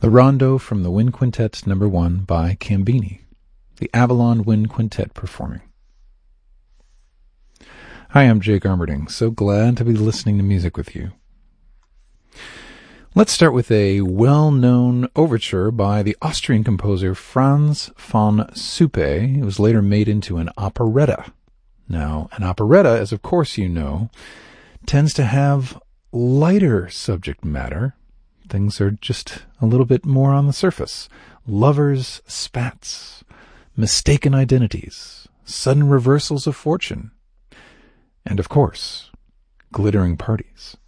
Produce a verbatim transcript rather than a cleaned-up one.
The Rondo from the Wind Quintet Number One by Cambini, the Avalon Wind Quintet performing. Hi, I'm Jake Armerding. So glad to be listening to music with you. Let's start with a well-known overture by the Austrian composer Franz von Suppe. It was later made into an operetta. Now, an operetta, as of course you know, tends to have lighter subject matter. Things are just a little bit more on the surface. Lovers' spats, mistaken identities, sudden reversals of fortune, and of course, glittering parties.